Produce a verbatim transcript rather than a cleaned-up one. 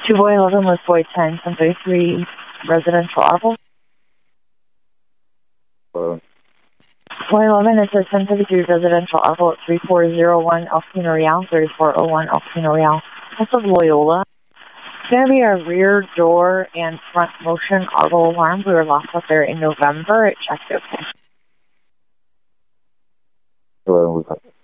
two boy eleven with boy ten, ten thirty-three residential audible. Hello. Boy eleven, it says ten thirty-three residential audible at three four zero one El Camino Real, thirty-four oh one El Camino Real. That's of Loyola. It's going to be a rear door and front motion auto alarm. We were lost out there in November. It checked okay. Hello, what's up?